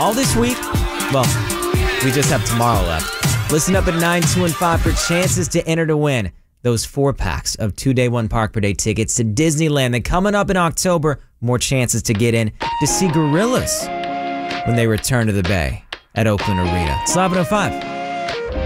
All this week, well, we just have tomorrow left. Listen up at 9, 2, and 5 for chances to enter to win those 4 packs of 2-day, 1 park per day tickets to Disneyland. Then coming up in October, more chances to get in to see Gorillaz when they return to the Bay at Oakland Arena. It's 11:05.